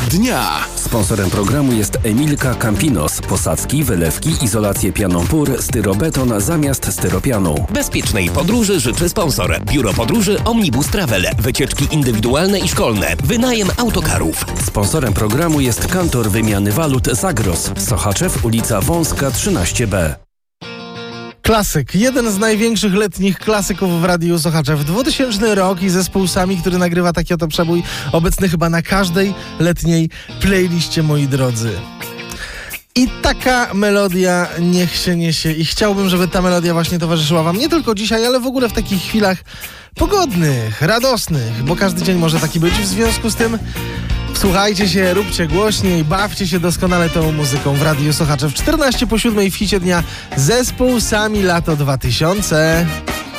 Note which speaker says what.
Speaker 1: dnia.
Speaker 2: Sponsorem programu jest Emilka Campinos. Posadzki, wylewki, izolację pianą PUR, styrobeton zamiast styropianu.
Speaker 3: Bezpiecznej podróży życzy sponsor. Biuro Podróży Omnibus Travel. Wycieczki indywidualne i szkolne. Wynajem autokarów.
Speaker 2: Sponsorem programu jest Kantor Wymiany Walut Zagros. Sochaczew, ulica Wąska 13B.
Speaker 4: Klasyk. Jeden z największych letnich klasyków w Radiu Sochaczew. 2000 rok i zespół Sami, który nagrywa taki oto przebój, obecny chyba na każdej letniej playliście, moi drodzy. I taka melodia niech się niesie. I chciałbym, żeby ta melodia właśnie towarzyszyła wam nie tylko dzisiaj, ale w ogóle w takich chwilach pogodnych, radosnych, bo każdy dzień może taki być. W związku z tym słuchajcie się, róbcie głośniej, bawcie się doskonale tą muzyką w Radiu Sochaczew. 14 po 7 w hicie dnia zespół Sami, lato 2000.